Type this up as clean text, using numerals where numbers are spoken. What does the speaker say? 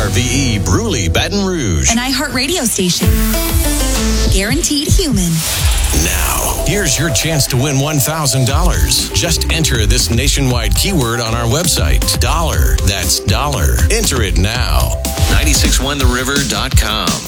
KRVE Bruley, Baton Rouge. An iHeart radio station. Guaranteed human. Now, here's your chance to win $1,000. Just enter this nationwide keyword on our website. Dollar. That's dollar. Enter it now. 961theriver.com.